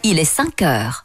Il est 5 heures.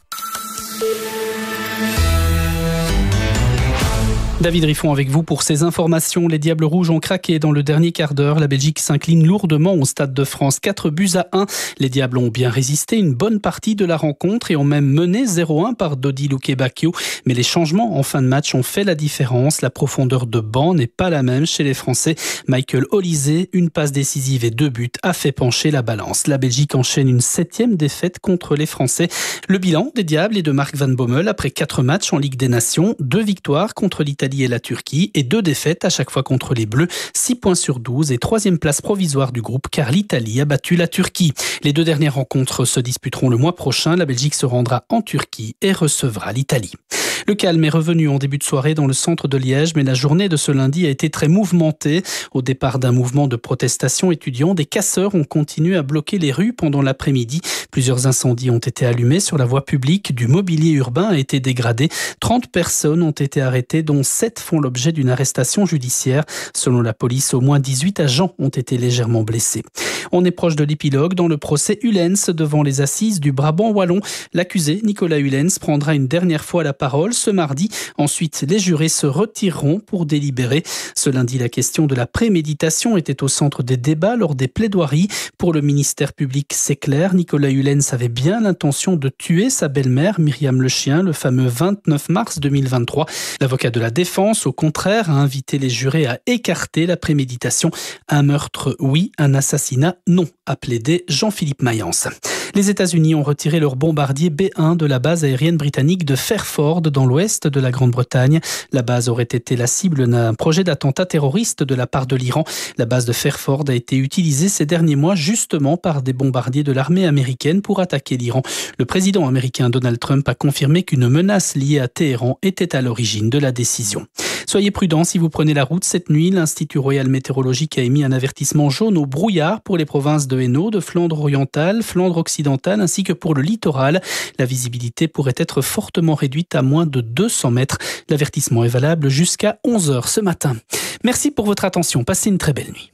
David Riffon avec vous pour ces informations. Les Diables Rouges ont craqué dans le dernier quart d'heure. La Belgique s'incline lourdement au Stade de France. 4-1. Les Diables ont bien résisté une bonne partie de la rencontre et ont même mené 0-1 par Dodi Luque-Bacchio. Mais les changements en fin de match ont fait la différence. La profondeur de banc n'est pas la même chez les Français. Michael Olysée, une passe décisive et 2 buts, a fait pencher la balance. La Belgique enchaîne une 7e défaite contre les Français. Le bilan des Diables est de Mark Van Bommel après 4 matchs en Ligue des Nations. 2 victoires contre l'Italie et la Turquie et 2 défaites à chaque fois contre les Bleus. 6 points sur 12 et 3e place provisoire du groupe car l'Italie a battu la Turquie. Les 2 dernières rencontres se disputeront le mois prochain. La Belgique se rendra en Turquie et recevra l'Italie. Le calme est revenu en début de soirée dans le centre de Liège, mais la journée de ce lundi a été très mouvementée. Au départ d'un mouvement de protestation étudiant, des casseurs ont continué à bloquer les rues pendant l'après-midi. Plusieurs incendies ont été allumés sur la voie publique. Du mobilier urbain a été dégradé. 30 personnes ont été arrêtées, dont 7 font l'objet d'une arrestation judiciaire. Selon la police, au moins 18 agents ont été légèrement blessés. On est proche de l'épilogue dans le procès Ullens devant les assises du Brabant wallon. L'accusé, Nicolas Ullens, prendra une dernière fois la parole ce mardi. Ensuite, les jurés se retireront pour délibérer. Ce lundi, la question de la préméditation était au centre des débats lors des plaidoiries. Pour le ministère public, c'est clair, Nicolas Ullens avait bien l'intention de tuer sa belle-mère, Myriam Le Chien, le fameux 29 mars 2023. L'avocat de la défense, au contraire, a invité les jurés à écarter la préméditation. Un meurtre, oui, un assassinat, non, a plaidé Jean-Philippe Mayence. Les États-Unis ont retiré leur bombardier B-1 de la base aérienne britannique de Fairford dans l'ouest de la Grande-Bretagne. La base aurait été la cible d'un projet d'attentat terroriste de la part de l'Iran. La base de Fairford a été utilisée ces derniers mois justement par des bombardiers de l'armée américaine pour attaquer l'Iran. Le président américain Donald Trump a confirmé qu'une menace liée à Téhéran était à l'origine de la décision. Soyez prudents si vous prenez la route cette nuit. L'Institut Royal Météorologique a émis un avertissement jaune au brouillard pour les provinces de Hainaut, de Flandre orientale, Flandre occidentale ainsi que pour le littoral. La visibilité pourrait être fortement réduite à moins de 200 mètres. L'avertissement est valable jusqu'à 11h ce matin. Merci pour votre attention. Passez une très belle nuit.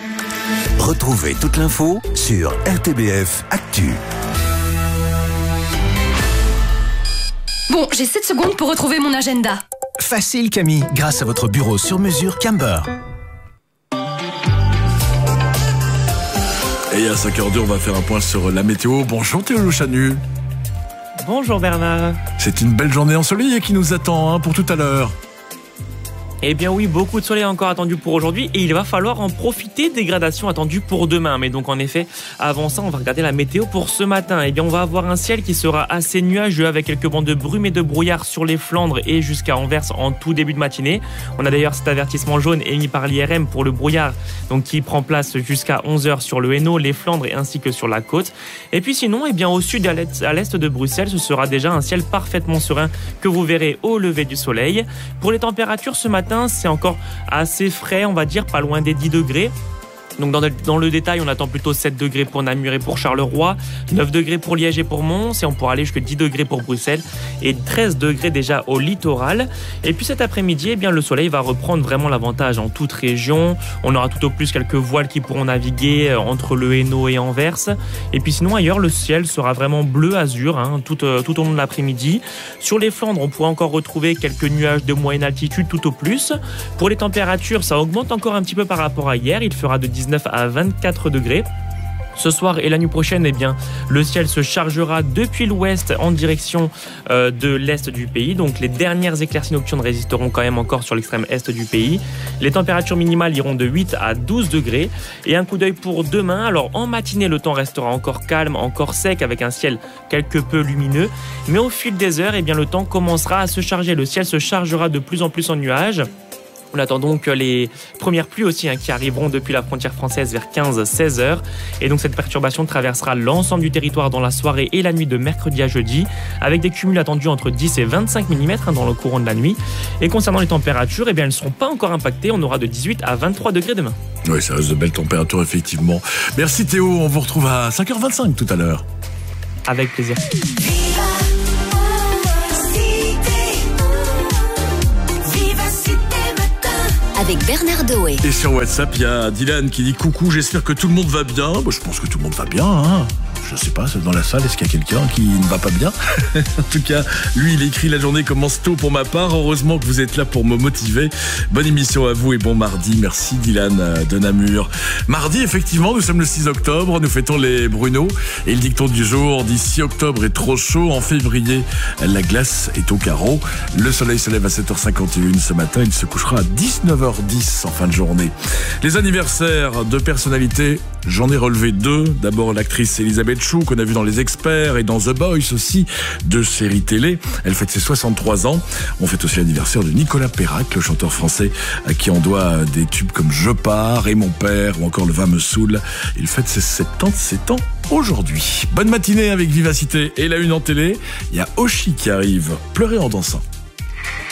Retrouvez toute l'info sur RTBF Actu. Bon, j'ai 7 secondes pour retrouver mon agenda. Facile Camille, grâce à votre bureau sur mesure Camber. Et à 5h02, on va faire un point sur la météo. Bonjour Théo Chanu. Bonjour Bernard. C'est une belle journée ensoleillée qui nous attend pour tout à l'heure. Eh bien oui, beaucoup de soleil encore attendu pour aujourd'hui et il va falloir en profiter. Dégradation attendue pour demain. Mais donc en effet, avant ça, on va regarder la météo pour ce matin. Eh bien on va avoir un ciel qui sera assez nuageux avec quelques bancs de brume et de brouillard sur les Flandres et jusqu'à Anvers en tout début de matinée. On a d'ailleurs cet avertissement jaune émis par l'IRM pour le brouillard, donc qui prend place jusqu'à 11h sur le Hainaut, les Flandres ainsi que sur la côte. Et puis sinon, eh bien au sud et à l'est de Bruxelles, ce sera déjà un ciel parfaitement serein que vous verrez au lever du soleil. Pour les températures ce matin, c'est encore assez frais, on va dire, pas loin des 10 degrés. Donc dans le détail, on attend plutôt 7 degrés pour Namur et pour Charleroi, 9 degrés pour Liège et pour Mons, et on pourra aller jusqu'à 10 degrés pour Bruxelles, et 13 degrés déjà au littoral. Et puis cet après-midi, eh bien, le soleil va reprendre vraiment l'avantage en toute région. On aura tout au plus quelques voiles qui pourront naviguer entre le Hainaut et Anvers. Et puis sinon, ailleurs, le ciel sera vraiment bleu-azur tout au long de l'après-midi. Sur les Flandres, on pourra encore retrouver quelques nuages de moyenne altitude tout au plus. Pour les températures, ça augmente encore un petit peu par rapport à hier. Il fera de 19 à 24 degrés. Ce soir et la nuit prochaine, eh bien, le ciel se chargera depuis l'ouest en direction de l'est du pays. Donc les dernières éclaircies nocturnes résisteront quand même encore sur l'extrême est du pays. Les températures minimales iront de 8 à 12 degrés. Et un coup d'œil pour demain. Alors en matinée, le temps restera encore calme, encore sec avec un ciel quelque peu lumineux. Mais au fil des heures, eh bien, le temps commencera à se charger. Le ciel se chargera de plus en plus en nuages. On attend donc les premières pluies aussi qui arriveront depuis la frontière française vers 15-16 heures. Et donc cette perturbation traversera l'ensemble du territoire dans la soirée et la nuit de mercredi à jeudi, avec des cumuls attendus entre 10 et 25 mm dans le courant de la nuit. Et concernant les températures, eh bien, elles ne seront pas encore impactées. On aura de 18 à 23 degrés demain. Oui, ça reste de belles températures, effectivement. Merci Théo, on vous retrouve à 5h25 tout à l'heure. Avec plaisir. Avec Bernard Doé. Et sur WhatsApp, il y a Dylan qui dit « Coucou, j'espère que tout le monde va bien. » Je pense que tout le monde va bien. Je sais pas, dans la salle, est-ce qu'il y a quelqu'un qui ne va pas bien? En tout cas, lui, il écrit: la journée commence tôt pour ma part. Heureusement que vous êtes là pour me motiver. Bonne émission à vous et bon mardi. Merci Dylan de Namur. Mardi, effectivement, nous sommes le 6 octobre. Nous fêtons les Bruno. Et le dicton du jour dit: si octobre est trop chaud, en février, la glace est au carreau. Le soleil se lève à 7h51 ce matin. Il se couchera à 19h10 en fin de journée. Les anniversaires de personnalités, j'en ai relevé 2. D'abord, l'actrice Elisabeth Chou, qu'on a vu dans Les Experts et dans The Boys aussi, 2 séries télé. Elle fête ses 63 ans. On fête aussi l'anniversaire de Nicolas Perrac, le chanteur français à qui on doit des tubes comme Je pars et Mon père ou encore Le vin me saoule. Il fête ses 77 ans aujourd'hui. Bonne matinée avec Vivacité et la une en télé. Il y a Oshi qui arrive, pleurer en dansant.